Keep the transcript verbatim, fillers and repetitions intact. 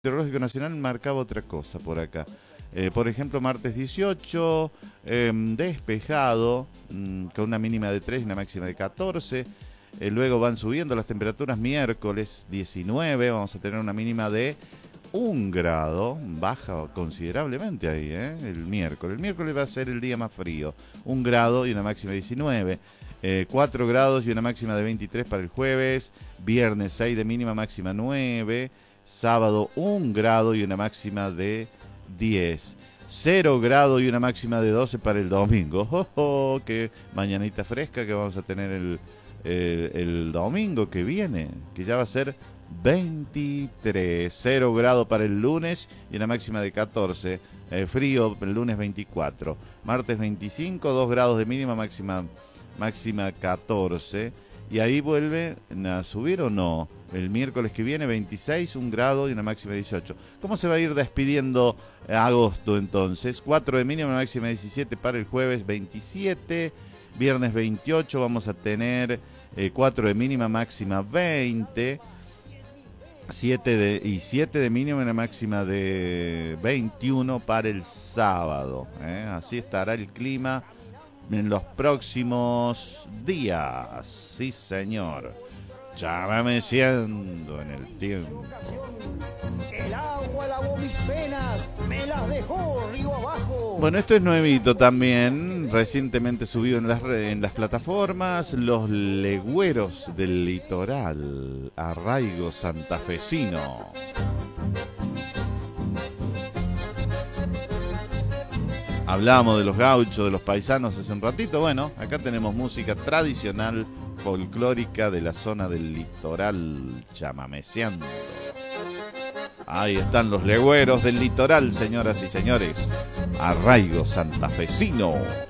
Meteorológico Nacional marcaba otra cosa por acá. Eh, por ejemplo, martes dieciocho, eh, despejado, mmm, con una mínima de tres y una máxima de catorce. Eh, luego van subiendo las temperaturas. Miércoles diecinueve, vamos a tener una mínima de un grado. Baja considerablemente ahí, ¿eh? El miércoles. El miércoles va a ser el día más frío. Un grado y una máxima de diecinueve. Eh, cuatro grados y una máxima de veintitrés para el jueves. Viernes seis de mínima, máxima nueve. Sábado un grado y una máxima de diez. Cero grado y una máxima de doce para el domingo. ¡Oh, oh! Qué mañanita fresca que vamos a tener el, el, el domingo que viene, que ya va a ser veintitrés. Cero grado para el lunes y una máxima de catorce. Eh, frío el lunes veinticuatro. Martes veinticinco, dos grados de mínima, máxima, máxima catorce. Y ahí vuelve a subir o no. El miércoles que viene veintiséis, un grado y una máxima de dieciocho. ¿Cómo se va a ir despidiendo agosto entonces? cuatro de mínima, una máxima de diecisiete para el jueves, veintisiete. Viernes veintiocho vamos a tener eh, cuatro de mínima, máxima veinte. siete de, y siete de mínima, una máxima de veintiuno para el sábado. ¿eh? Así estará el clima en los próximos días. Sí, señor. Ya va meciendo en el tiempo. El agua lavó mis penas, me las dejó río abajo. Bueno, esto es nuevito también, recientemente subido en las, en las plataformas. Los legüeros del litoral, arraigo santafesino. Hablamos de los gauchos, de los paisanos hace un ratito. Bueno, acá tenemos música tradicional, folclórica de la zona del litoral, chamameceando. Ahí están los legüeros del litoral, señoras y señores. Arraigo santafesino.